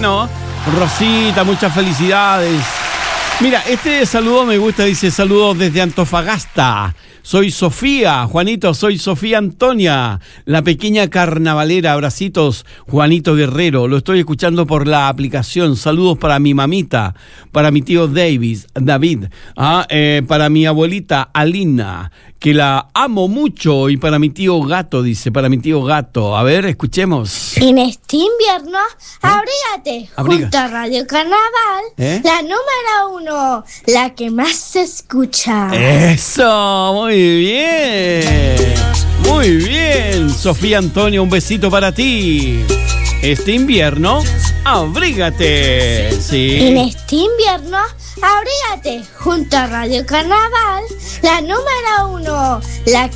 Bueno, Rosita, muchas felicidades. Mira, este saludo me gusta, dice saludos desde Antofagasta. Soy Sofía, Juanito, soy Sofía Antonia, la pequeña carnavalera. Abracitos, Juanito Guerrero. Lo estoy escuchando por la aplicación. Saludos para mi mamita, para mi tío David, para mi abuelita Alina, que la amo mucho, y para mi tío Gato, dice, para mi tío Gato. A ver, escuchemos. En este invierno, abrígate junto a Radio Carnaval, la número 1, la que más se escucha. Eso, muy bien. Muy bien, Sofía Antonio, un besito para ti. Este invierno, abrígate. Sí. En este invierno, abrígate junto a Radio Carnaval, la número 1, la